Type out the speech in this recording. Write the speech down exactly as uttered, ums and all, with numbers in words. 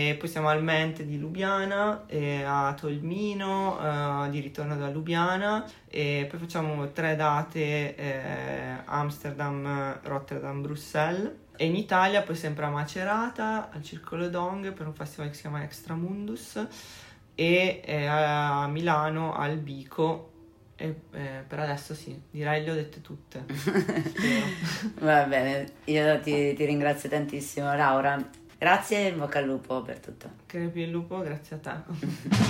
E poi siamo al Mente di Lubiana, e a Tolmino, eh, di ritorno da Lubiana, e poi facciamo tre date, eh, Amsterdam, Rotterdam, Bruxelles. E in Italia poi sempre a Macerata, al Circolo Dong per un festival che si chiama Extramundus, e eh, a Milano al Bico. E eh, per adesso sì, direi le ho dette tutte. Va bene, io ti, ti ringrazio tantissimo Laura, grazie e in bocca al lupo per tutto. Crepi il lupo, grazie a te.